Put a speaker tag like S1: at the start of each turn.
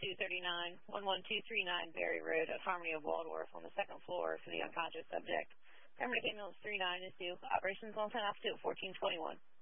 S1: 11239 Berry Road at Harmony of Waldorf on the second floor for the unconscious subject. Paramedic ambulance 39 is due. Operations on 10 off to 1421.